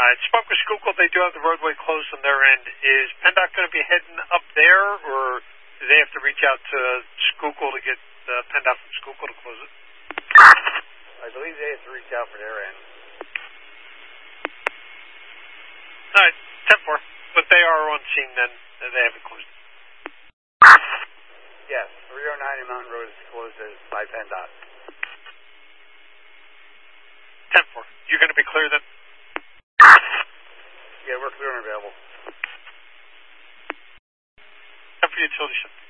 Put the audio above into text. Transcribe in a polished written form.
Spoke with Schuylkill. They do have the roadway closed on their end. Is PennDOT going to be heading up there, or do they have to reach out to Schuylkill to get PennDOT from Schuylkill to close it? I believe they have to reach out for their end. All right, 10-4. But they are on scene then. They haven't closed it. Yes, 309 in Mountain Road is closed by PennDOT. 10-4. You're going to be clear then? Yeah, we're clear and available. 10 for utility ship.